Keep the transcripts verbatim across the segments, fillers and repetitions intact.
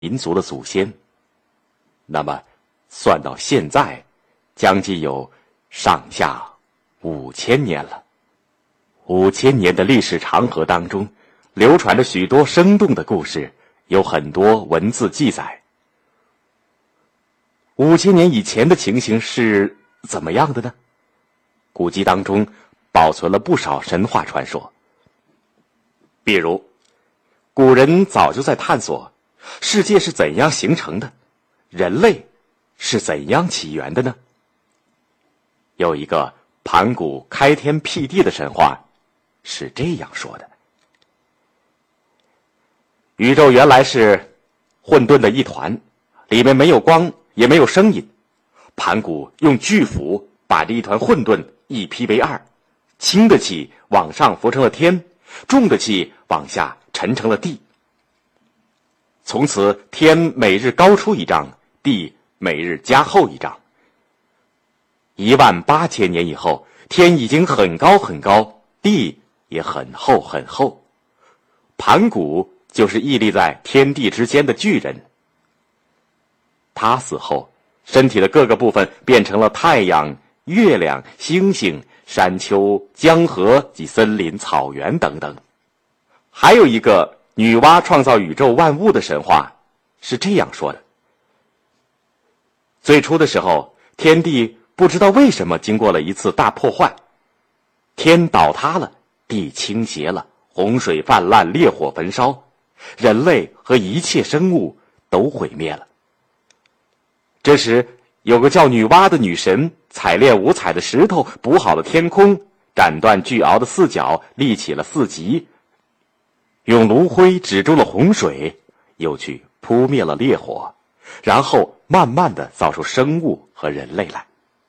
民族的祖先。那么算到现在，将近有上下五千年了。五千年的历史长河当中，流传着许多生动的故事，有很多文字记载。五千年以前的情形是怎么样的呢？古籍当中保存了不少神话传说。比如，古人早就在探索世界是怎样形成的，人类是怎样起源的呢？有一个盘古开天辟地的神话是这样说的：宇宙原来是混沌的一团，里面没有光，也没有声音。盘古用巨斧把这一团混沌一劈为二，轻的气往上浮成了天，重的气往下沉成了地。从此天每日高出一丈，地每日加厚一丈。一万八千年以后，天已经很高很高，地也很厚很厚。盘古就是屹立在天地之间的巨人。他死后，身体的各个部分变成了太阳、月亮、星星、山丘、江河及森林、草原等等。还有一个女娲创造宇宙万物的神话是这样说的：最初的时候，天地不知道为什么经过了一次大破坏，天倒塌了，地倾斜了，洪水泛滥，烈火焚烧，人类和一切生物都毁灭了。这时有个叫女娲的女神，采炼五彩的石头，补好了天空，斩断巨鳌的四角，立起了四极，用炉灰止住了洪水，又去扑灭了烈火，然后慢慢地造出生物和人类来。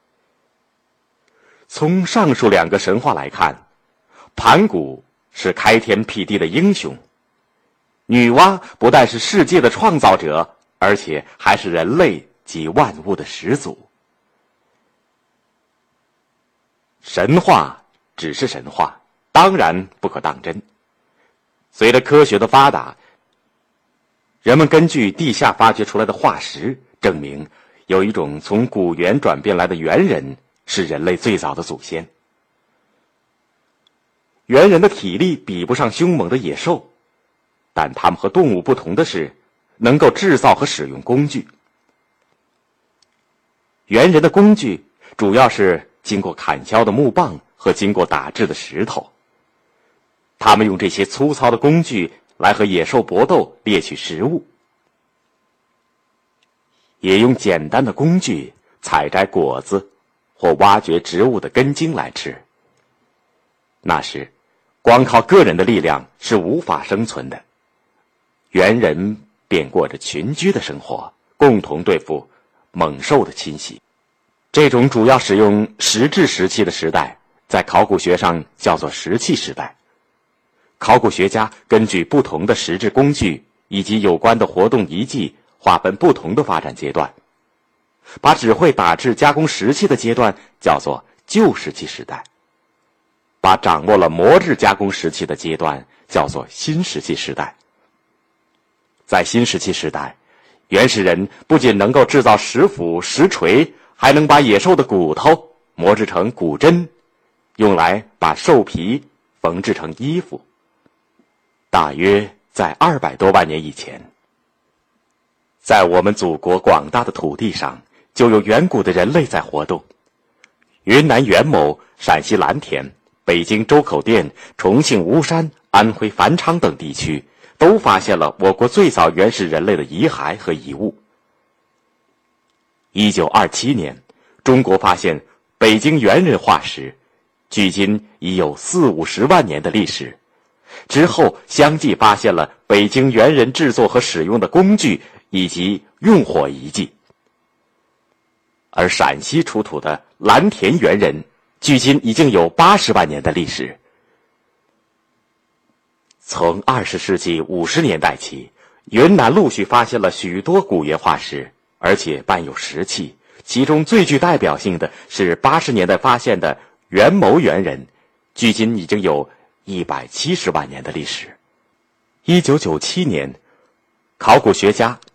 从上述两个神话来看，盘古是开天辟地的英雄，女娲不但是世界的创造者，而且还是人类及万物的始祖。神话只是神话，当然不可当真。随着科学的发达，人们根据地下发掘出来的化石，证明有一种从古猿转变来的猿人是人类最早的祖先。猿人的体力比不上凶猛的野兽，但他们和动物不同的是，能够制造和使用工具。猿人的工具主要是经过砍削的木棒和经过打制的石头，他们用这些粗糙的工具来和野兽搏斗，猎取食物，也用简单的工具采摘果子或挖掘植物的根茎来吃。那时光靠个人的力量是无法生存的，猿人便过着群居的生活，共同对付猛兽的侵袭。这种主要使用石质石器的时代，在考古学上叫做石器时代。考古学家根据不同的石质工具以及有关的活动遗迹，划分不同的发展阶段，把只会打制加工石器的阶段叫做旧石器时代，把掌握了磨制加工石器的阶段叫做新石器时代。在新石器时代，原始人不仅能够制造石斧、石锤，还能把野兽的骨头磨制成骨针，用来把兽皮缝制成衣服。大约在二百多万年以前，在我们祖国广大的土地上，就有远古的人类在活动。云南元谋、陕西蓝田、北京周口店、重庆巫山、安徽繁昌等地区，都发现了我国最早原始人类的遗骸和遗物。一九二七年，中国发现北京猿人化石，距今已有四五十万年的历史。之后相继发现了北京猿人制作和使用的工具以及用火遗迹。而陕西出土的蓝田猿人，距今已经有八十万年的历史。从二十世纪五十年代起，云南陆续发现了许多古猿化石，而且伴有石器，其中最具代表性的是八十年代发现的元谋猿人，距今已经有一百七十万年的历史。一九九七年，考古学家